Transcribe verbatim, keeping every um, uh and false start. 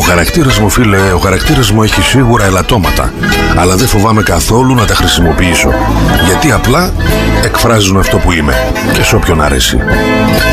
χαρακτήρας μου, φίλε, ο χαρακτήρας μου έχει σίγουρα ελαττώματα, αλλά δεν φοβάμαι καθόλου να τα χρησιμοποιήσω, γιατί απλά εκφράζουν αυτό που είμαι και σε όποιον αρέσει.